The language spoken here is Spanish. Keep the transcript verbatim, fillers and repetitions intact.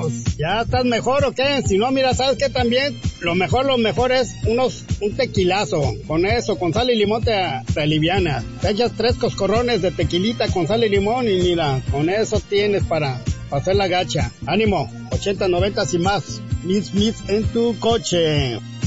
pues, ¿ya estás mejor o qué? Si no, mira, ¿sabes qué también? Lo mejor, lo mejor es unos, un tequilazo. Con eso, con sal y limón te, te alivianas. Te echas tres coscorrones de tequilita con sal y limón y mira, con eso tienes para, para hacer la gacha. Ánimo, ochenta, noventa y más. Mis, mis en tu coche.